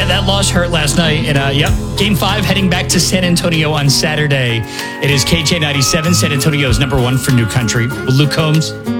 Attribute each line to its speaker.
Speaker 1: Yeah, that loss hurt last night. And, Game 5 heading back to San Antonio on Saturday. It is KJ97, San Antonio's #1 for New Country. Luke Combs,